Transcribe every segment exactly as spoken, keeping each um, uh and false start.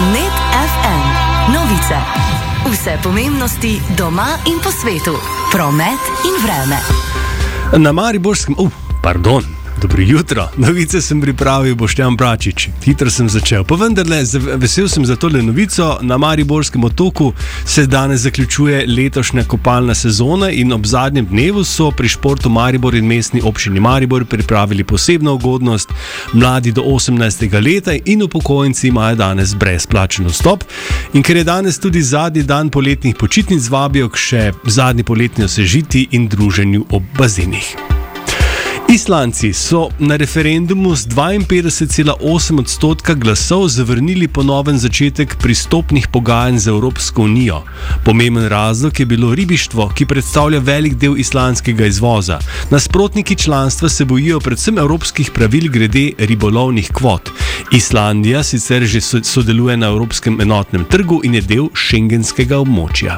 Net ef em. Novice. Vse pomembnosti doma in po svetu. Promet in vreme. Na mariborskem... Uh, pardon. Dobro jutro. Novice sem pripravil Boštjan Pračič. Hitro sem začel. Pa vendarle, vesel sem za tole novico. Na Mariborskem otoku se danes zaključuje letošnja kopalna sezona in ob zadnjem dnevu so pri Športu Maribor in mestni občini Maribor pripravili posebno ugodnost. Mladi do osemnajstega leta in upokojenci imajo danes brezplačen vstop. In ker je danes tudi zadnji dan poletnih počitnic, vabijo k še zadnji poletni osvežitvi in druženju ob bazenih. Islandci so na referendumu z dvainpetdeset cela osem odstotka glasov zavrnili ponoven začetek pristopnih pogajanj z Evropsko unijo. Pomemben razlog je bilo ribištvo, ki predstavlja velik del islandskega izvoza. Nasprotniki članstva se bojijo predvsem evropskih pravil glede ribolovnih kvot. Islandija sicer že sodeluje na evropskem enotnem trgu in je del šengenskega območja.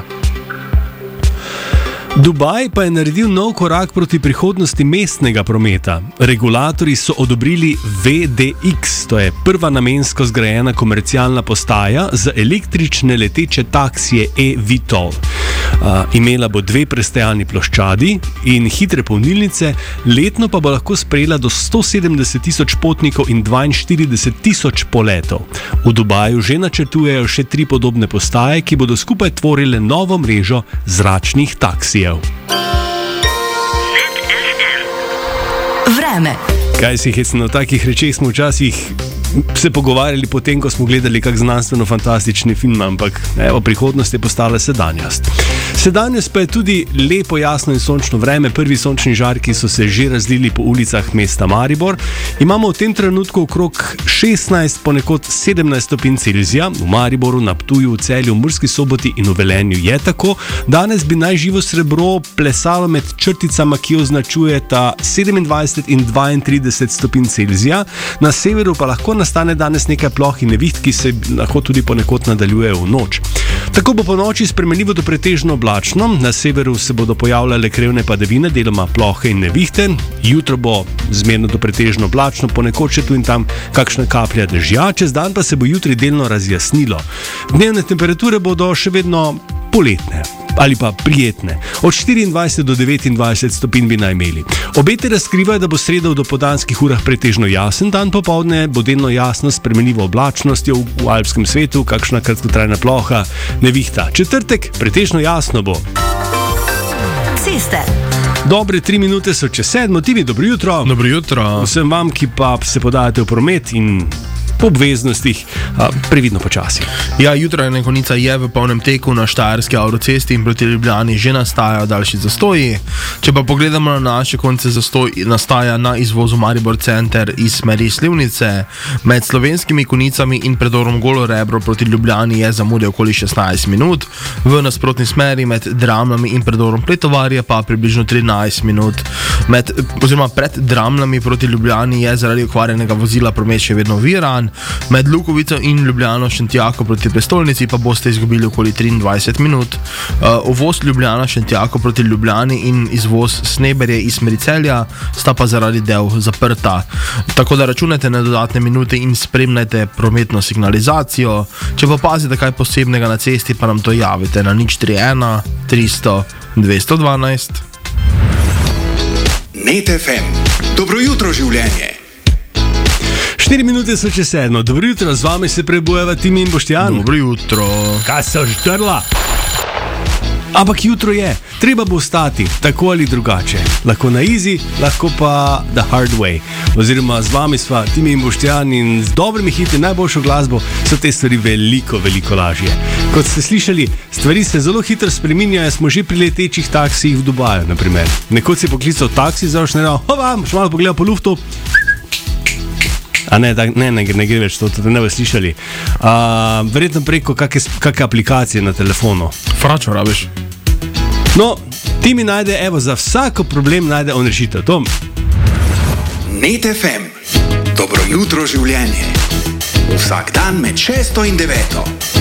Dubaj pa je naredil nov korak proti prihodnosti mestnega prometa. Regulatorji so odobrili ve de iks, to je prva namensko zgrajena komercialna postaja za električne leteče taksije e-vitol. Uh, imela bo dve prestajalni ploščadi in hitre polnilnice, letno pa bo lahko sprejela do sto sedemdeset tisoč potnikov in dvainštirideset tisoč poletov. V Dubaju že načrtujejo še tri podobne postaje, ki bodo skupaj tvorile novo mrežo zračnih taksijev. Vreme. Kaj si hecno, o takih rečeh smo včasih se pogovarjali potem, ko smo gledali kak znanstveno-fantastični film, ampak evo, prihodnost je postala sedanjost. Sedanjost pa je tudi lepo, jasno in sončno vreme. Prvi sončni žarki so se že razlili po ulicah mesta Maribor. Imamo v tem trenutku okrog šestnajst, ponekod sedemnajst stopinj Celzija. V Mariboru, na Ptuju, v Celju, v Murski Soboti in v Velenju je tako. Danes bi naj živo srebro plesalo med črticama, ki označujeta sedemindvajset in dvaintrideset stopinj Celzija. Na severu pa lahko nastane danes nekaj ploh in neviht, ki se lahko tudi ponekod nadaljujejo v noč. Tako bo po noči spremenljivo do pretežno oblačno, na severu se bodo pojavljale krevne padavine, deloma plohe in nevihte, jutro bo zmerno do pretežno oblačno, ponekod še tu in tam kakšna kaplja dežja, čez dan pa se bo jutri delno razjasnilo. Dnevne temperature bodo še vedno poletne ali pa prijetne. Od štiriindvajset do devetindvajset stopinj bi naj imeli. Obeti razkrivajo, da bo sreda v dopoldanskih urah pretežno jasen dan, popoldne bo delno jasno s spremenljivo oblačnostjo, v alpskem svetu kakšna kratkotrajna ploha, nevihta. Četrtek pretežno jasno bo. Ceste. Dobre tri minute so čez sedmo. Timi, dobro jutro. Dobro jutro. Vsem vam, ki pa se podajate v promet in po obveznostih, a, previdno počasi. Ja, jutranja konica je v polnem teku na štajerski avtocesti in proti Ljubljani že nastajajo daljši zastoji. Če pa pogledamo na naše konce, zastoj nastaja na izvozu Maribor center iz smeri Slivnice. Med slovenskimi konicami in predorom Golo Rebro proti Ljubljani je zamude okoli šestnajst minut, v nasprotni smeri med Dramljami in predorom Pletovarje pa približno trinajst minut. Med, oziroma pred Dramljami proti Ljubljani je zaradi okvarjenega vozila promet še vedno oviran. Med Lukovico in Ljubljano Šentjako proti prestolnici pa boste izgubili okoli triindvajset minut. Uh, uvoz Ljubljana Šentjako proti Ljubljani in izvoz Sneberje iz smeri Celja sta pa zaradi del zaprta. Tako da računajte na dodatne minute in spremljajte prometno signalizacijo. Če pa opazite kaj posebnega na cesti, pa nam to javite na nič tri ena tristo dvesto dvanajst. Net ef em. Dobro jutro, življenje. Štiri minute so čez sedmo. Dobro jutro, z vami se prebujeva Timi in Boštjan. Dobro jutro. Kaj so ždrla? Ampak jutro je, treba bo vstati, tako ali drugače. Lahko na easy, lahko pa the hard way. Oziroma z vami sva Timi in Boštjan in z dobrimi hiti, najboljšo glasbo so te stvari veliko, veliko lažje. Kot ste slišali, stvari se zelo hitro spreminjajo, smo že pri letečih taksijih v Dubaju, naprimer. Nekoč si poklical taksi, zaoš ne rao, hova, še malo pogledal po luftu. A ne, da, ne, ne, ne gre več to, to ne bo slišali. Uh, verjetno preko kakšne aplikacije na telefonu. Fračo rabiš. No, ti mi najde, evo, za vsako problem najde on rešitev. Tom. Net ef em. Dobro jutro, življenje. Vsak dan med šesto in deveto.